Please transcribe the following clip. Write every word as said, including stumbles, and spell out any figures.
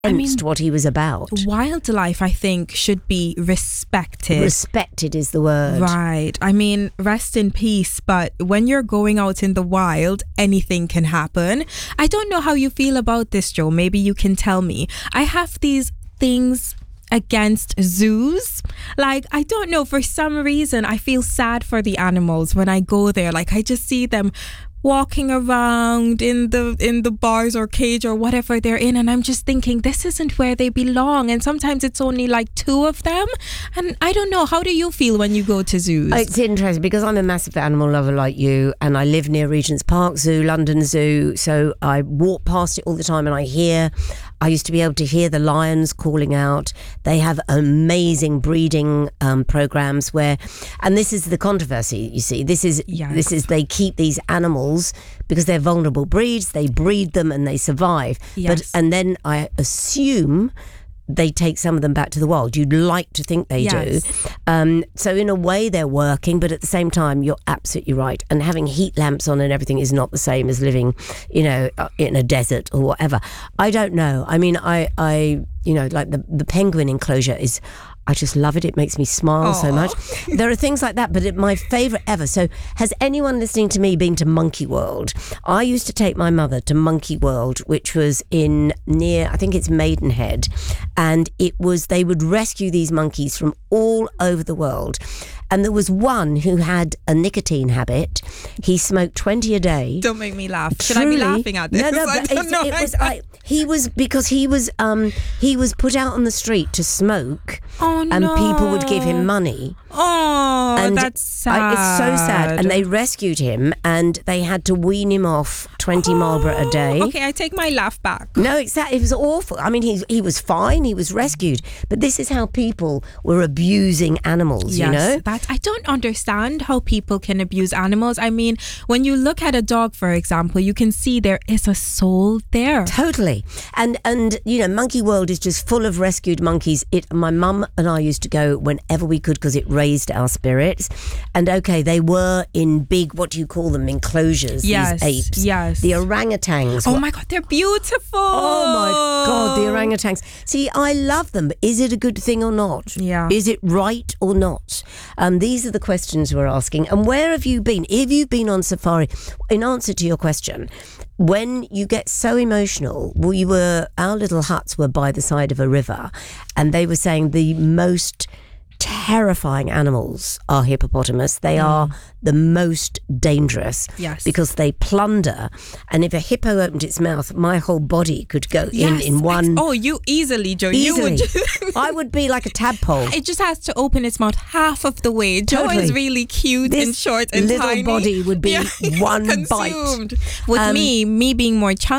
I mean, what he was about. Wildlife, I think, should be respected. Respected is the word. Right. I mean, rest in peace. But when you're going out in the wild, anything can happen. I don't know how you feel about this, Joe. Maybe you can tell me. I have these things against zoos. Like, I don't know, for some reason I feel sad for the animals when I go there. Like, I just see them walking around in the in the bars or cage or whatever they're in, and I'm just thinking, this isn't where they belong. And sometimes it's only like two of them, and I don't know, how do you feel when you go to zoos? It's interesting because I'm a massive animal lover like you, and I live near Regent's Park Zoo, London Zoo, so I walk past it all the time, and I hear I used to be able to hear the lions calling out. They have amazing breeding um, programs where, and this is the controversy, you see, this is Yes. this is they keep these animals because they're vulnerable breeds, they breed them and they survive. Yes. But and then I assume they take some of them back to the wild. You'd like to think they Yes. do. Um, so in a way they're working, but at the same time you're absolutely right. And having heat lamps on and everything is not the same as living, you know, in a desert or whatever. I don't know. I mean, I, I you know, like the, the penguin enclosure is, I just love it. It makes me smile Aww. so much. There are things like that, but it, my favourite ever. So has anyone listening to me been to Monkey World? I used to take my mother to Monkey World, which was in near, I think it's Maidenhead. And it was, they would rescue these monkeys from all over the world. And there was one who had a nicotine habit. He smoked twenty a day. Don't make me laugh. Should Truly, I be laughing at this? No, no, I but don't it, know. it was. I, he was because he was. Um, he was put out on the street to smoke, Oh, and no. people would give him money. Oh, And that's sad. I, it's so sad. And they rescued him, and they had to wean him off twenty Marlboro a day. Okay, I take my laugh back. No, exactly. It was awful. I mean, he he was fine. He was rescued, but this is how people were abusing animals. Yes, you know. that I don't understand how people can abuse animals. I mean, when you look at a dog, for example, you can see there is a soul there. Totally. And, and you know, Monkey World is just full of rescued monkeys. It. My mum and I used to go whenever we could because it raised our spirits. And okay, they were in big, what do you call them, enclosures, Yes, these apes. yes. The orangutans. Oh were- my God, they're beautiful. Oh my God, the orangutans. See, I love them, but is it a good thing or not? Yeah. Is it right or not? Um, these are the questions we're asking. And where have you been? If you've been on safari, in answer to your question, when you get so emotional, we were, our little huts were by the side of a river, and they were saying the most terrifying animals are hippopotamus. They mm. are the most dangerous. Yes. Because they plunder, and if a hippo opened its mouth, my whole body could go Yes. in in one. Oh, you easily, Joe. Easily. You would just, I would be like a tadpole. it just has to open its mouth half of the way. Joe Totally. is really cute This and short and little tiny. body would be Yeah. one bite. Consumed. With Um, me, me being more chunky,